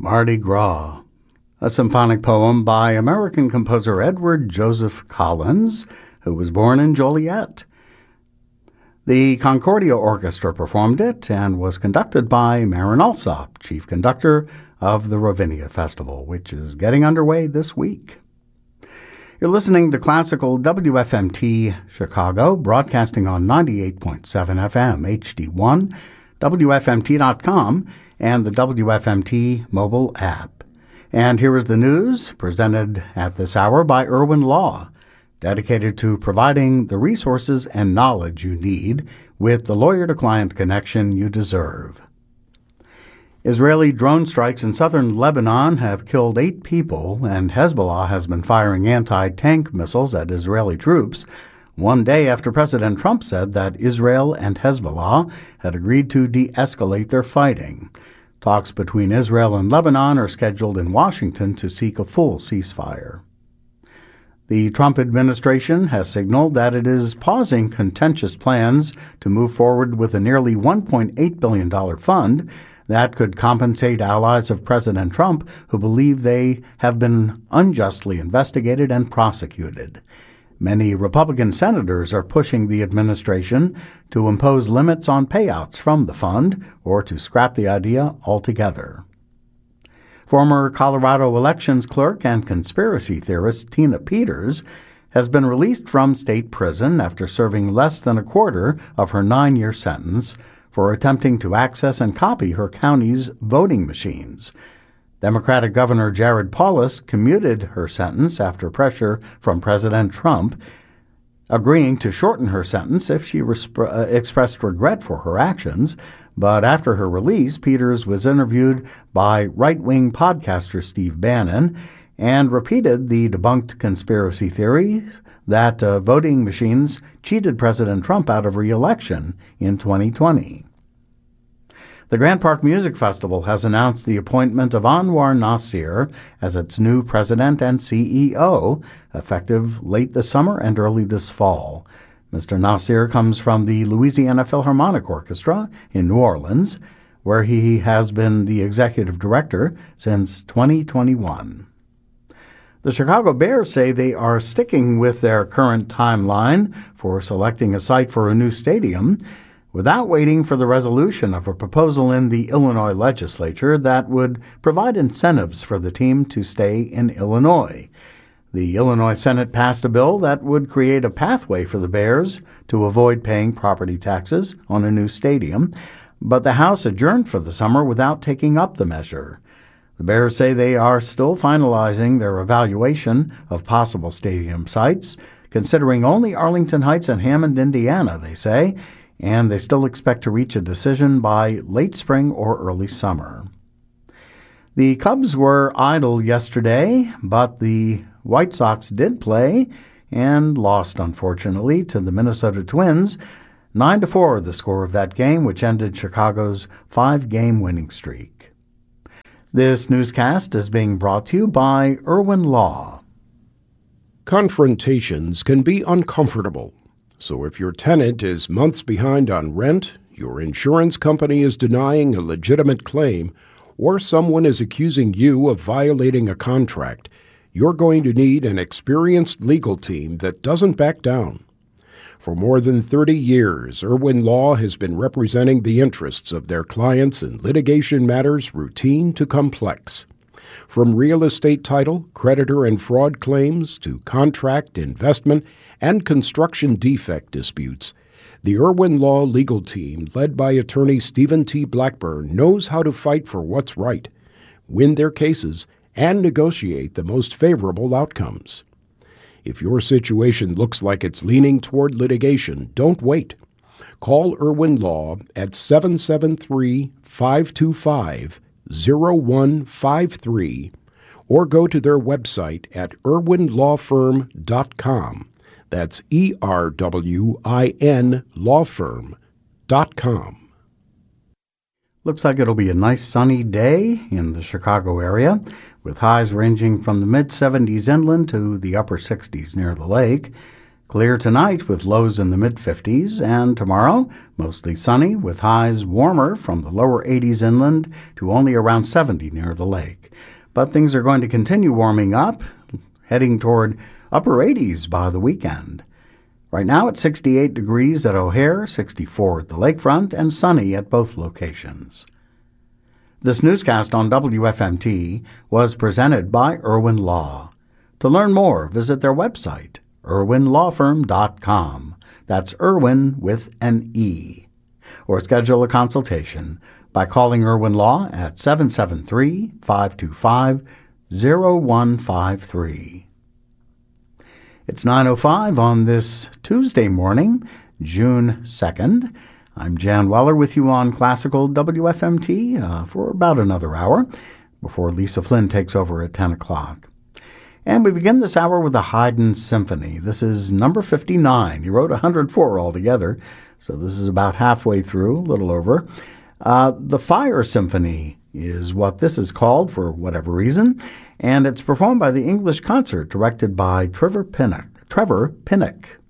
Mardi Gras, a symphonic poem by American composer Edward Joseph Collins, who was born in Joliet. The Concordia Orchestra performed it and was conducted by Marin Alsop, chief conductor of the Ravinia Festival, which is getting underway this week. You're listening to Classical WFMT Chicago, broadcasting on 98.7 FM HD1, WFMT.com, and the WFMT mobile app. And here is the news presented at this hour by Irwin Law, dedicated to providing the resources and knowledge you need with the lawyer-to-client connection you deserve. Israeli drone strikes in southern Lebanon have killed 8 people, and Hezbollah has been firing anti-tank missiles at Israeli troops, one day after President Trump said that Israel and Hezbollah had agreed to de-escalate their fighting. Talks between Israel and Lebanon are scheduled in Washington to seek a full ceasefire. The Trump administration has signaled that it is pausing contentious plans to move forward with a nearly $1.8 billion fund that could compensate allies of President Trump who believe they have been unjustly investigated and prosecuted. Many Republican senators are pushing the administration to impose limits on payouts from the fund or to scrap the idea altogether. Former Colorado elections clerk and conspiracy theorist Tina Peters has been released from state prison after serving less than a quarter of her 9-year sentence for attempting to access and copy her county's voting machines. Democratic Governor Jared Polis commuted her sentence after pressure from President Trump, agreeing to shorten her sentence if she expressed regret for her actions. But after her release, Peters was interviewed by right-wing podcaster Steve Bannon and repeated the debunked conspiracy theories that voting machines cheated President Trump out of re-election in 2020. The Grant Park Music Festival has announced the appointment of Anwar Nasir as its new president and CEO, effective late this summer and early this fall. Mr. Nasir comes from the Louisiana Philharmonic Orchestra in New Orleans, where he has been the executive director since 2021. The Chicago Bears say they are sticking with their current timeline for selecting a site for a new stadium without waiting for the resolution of a proposal in the Illinois legislature that would provide incentives for the team to stay in Illinois. The Illinois Senate passed a bill that would create a pathway for the Bears to avoid paying property taxes on a new stadium, but the House adjourned for the summer without taking up the measure. The Bears say they are still finalizing their evaluation of possible stadium sites, considering only Arlington Heights and Hammond, Indiana, they say, and they still expect to reach a decision by late spring or early summer. The Cubs were idle yesterday, but the White Sox did play and lost, unfortunately, to the Minnesota Twins. 9-4 the score of that game, which ended Chicago's 5-game winning streak. This newscast is being brought to you by Irwin Law. Confrontations can be uncomfortable. So if your tenant is months behind on rent, your insurance company is denying a legitimate claim, or someone is accusing you of violating a contract, you're going to need an experienced legal team that doesn't back down. For more than 30 years, Irwin Law has been representing the interests of their clients in litigation matters routine to complex. From real estate title, creditor and fraud claims to contract, investment, and construction defect disputes, the Irwin Law legal team, led by attorney Stephen T. Blackburn, knows how to fight for what's right, win their cases, and negotiate the most favorable outcomes. If your situation looks like it's leaning toward litigation, don't wait. Call Irwin Law at 773-525-0153 or go to their website at irwinlawfirm.com. That's ERWIN lawfirm.com. Looks like it'll be a nice sunny day in the Chicago area, with highs ranging from the mid-70s inland to the upper 60s near the lake. Clear tonight with lows in the mid-50s, and tomorrow, mostly sunny with highs warmer from the lower 80s inland to only around 70 near the lake. But things are going to continue warming up, heading toward upper 80s by the weekend. Right now it's 68 degrees at O'Hare, 64 at the lakefront, and sunny at both locations. This newscast on WFMT was presented by Irwin Law. To learn more, visit their website, irwinlawfirm.com. That's Irwin with an E. Or schedule a consultation by calling Irwin Law at 773-525-0153. It's 9:05 on this Tuesday morning, June 2nd. I'm Jan Weller with you on Classical WFMT for about another hour before Lisa Flynn takes over at 10 o'clock. And we begin this hour with the Haydn Symphony. This is number 59. He wrote 104 altogether, so this is about halfway through, a little over. The Fire Symphony is what this is called for whatever reason, and it's performed by the English Concert, directed by Trevor Pinnock.